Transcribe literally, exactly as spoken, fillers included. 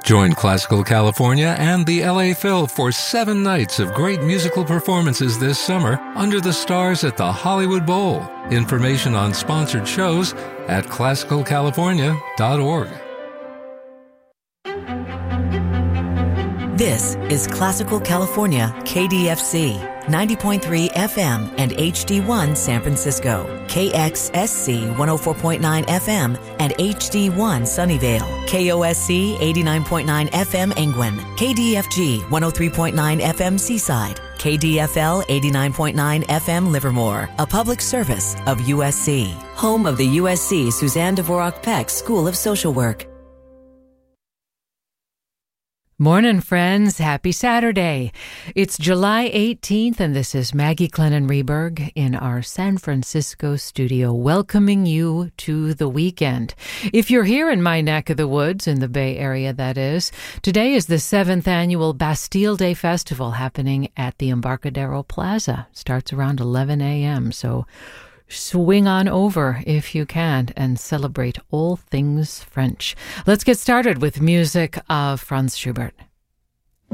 Join Classical California and the L A Phil for seven nights of great musical performances this summer under the stars at the Hollywood Bowl. Information on sponsored shows at classical california dot org. This is Classical California K D F C, ninety point three F M and H D one San Francisco, K X S C one oh four point nine F M and H D one Sunnyvale, K O S C eighty-nine point nine F M Angwin, K D F G one oh three point nine F M Seaside, K D F L eighty-nine point nine F M Livermore, a public service of U S C, home of the U S C Suzanne Dvorak Peck School of Social Work. Morning, friends. Happy Saturday. It's July eighteenth, and this is Maggie Clennon Reberg in our San Francisco studio, welcoming you to the weekend. If you're here in my neck of the woods, in the Bay Area, that is, today is the seventh annual Bastille Day Festival happening at the Embarcadero Plaza. Starts around eleven a.m., so swing on over if you can and celebrate all things French. Let's get started with music of Franz Schubert.